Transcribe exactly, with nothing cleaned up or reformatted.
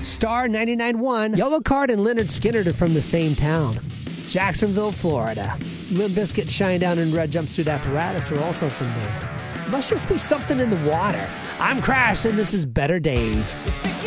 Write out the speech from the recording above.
Star ninety-nine point one, Yellow Card and Leonard Skinner are from the same town. Jacksonville, Florida. Limp Bizkit, Shinedown, and Red Jumpsuit Apparatus are also from there. Must just be something in the water. I'm Crash, and this is Better Days.